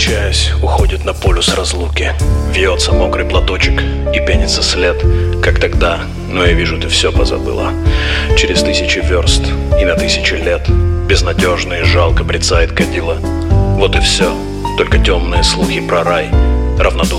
прощаясь, уходит на полюс разлуки. Вьется мокрый платочек и пенится след. Как тогда, но я вижу, ты все позабыла. Через 1000 верст и на 1000 лет безнадежно и жалко брецает кадила. Вот и все, только темные слухи про рай, равнодушие